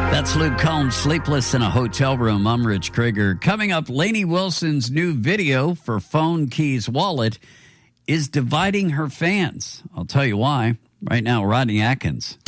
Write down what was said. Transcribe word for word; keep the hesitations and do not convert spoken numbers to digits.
That's Luke Combs, Sleepless in a Hotel Room. I'm Rich Krieger. Coming up, Lainey Wilson's new video for Phone Keys Wallet is dividing her fans. I'll tell you why. Right now, Rodney Atkins.